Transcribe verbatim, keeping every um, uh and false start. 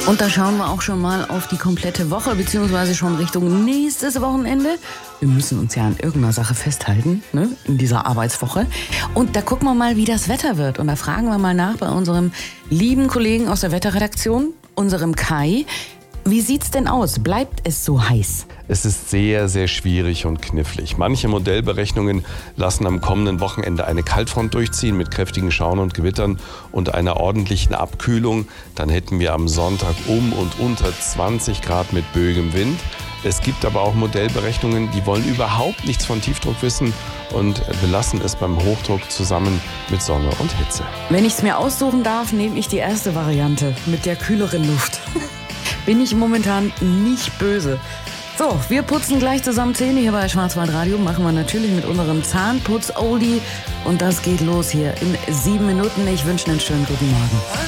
Und da schauen wir auch schon mal auf die komplette Woche, beziehungsweise schon Richtung nächstes Wochenende. Wir müssen uns ja an irgendeiner Sache festhalten, ne, in dieser Arbeitswoche. Und da gucken wir mal, wie das Wetter wird. Und da fragen wir mal nach bei unserem lieben Kollegen aus der Wetterredaktion, unserem Kai. Wie sieht's denn aus? Bleibt es so heiß? Es ist sehr, sehr schwierig und knifflig. Manche Modellberechnungen lassen am kommenden Wochenende eine Kaltfront durchziehen mit kräftigen Schauern und Gewittern und einer ordentlichen Abkühlung. Dann hätten wir am Sonntag um und unter zwanzig Grad mit böigem Wind. Es gibt aber auch Modellberechnungen, die wollen überhaupt nichts von Tiefdruck wissen und belassen es beim Hochdruck zusammen mit Sonne und Hitze. Wenn ich es mir aussuchen darf, nehme ich die erste Variante mit der kühleren Luft. Bin ich momentan nicht böse. So, wir putzen gleich zusammen Zähne hier bei Schwarzwaldradio. Machen wir natürlich mit unserem Zahnputz-Oldie. Und das geht los hier in sieben Minuten. Ich wünsche einen schönen guten Morgen.